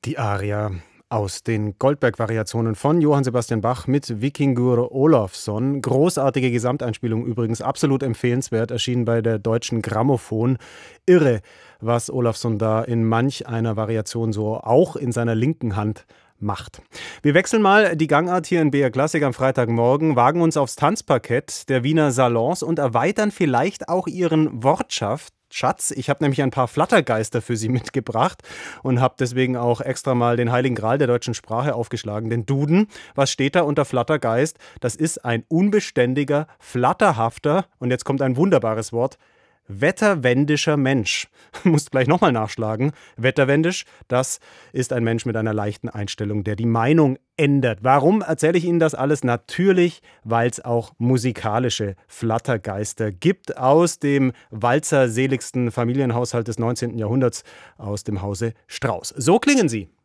Die Aria aus den Goldberg-Variationen von Johann Sebastian Bach mit Víkingur Ólafsson. Großartige Gesamteinspielung übrigens, absolut empfehlenswert, erschienen bei der Deutschen Grammophon. Irre, was Ólafsson da in manch einer Variation so auch in seiner linken Hand macht. Wir wechseln mal die Gangart hier in BR Klassik am Freitagmorgen, wagen uns aufs Tanzparkett der Wiener Salons und erweitern vielleicht auch ihren Wortschatz. Ich habe nämlich ein paar Flattergeister für Sie mitgebracht und habe deswegen auch extra mal den Heiligen Gral der deutschen Sprache aufgeschlagen, den Duden. Was steht da unter Flattergeist? Das ist ein unbeständiger, flatterhafter, und jetzt kommt ein wunderbares Wort, wetterwendischer Mensch. Musst gleich nochmal nachschlagen. Wetterwendisch, das ist ein Mensch mit einer leichten Einstellung, der die Meinung ändert. Warum erzähle ich Ihnen das alles? Natürlich, weil es auch musikalische Flattergeister gibt aus dem walzerseligsten Familienhaushalt des 19. Jahrhunderts, aus dem Hause Strauß. So klingen sie.